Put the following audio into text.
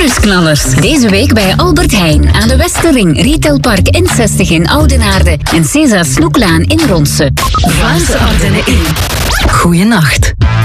Nieuwsknallers. Deze week bij Albert Heijn aan de Westerring, Retailpark N60 in Oudenaarde en César Snoeklaan in Ronse. Vlaamse Ardennen in. Goeienacht.